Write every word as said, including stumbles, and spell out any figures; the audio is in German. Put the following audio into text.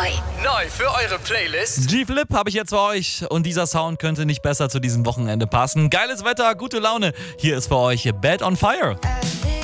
Neu für eure Playlist. G-Flip habe ich jetzt für euch und dieser Sound könnte nicht besser zu diesem Wochenende passen. Geiles Wetter, gute Laune. Hier ist für euch Bad on Fire.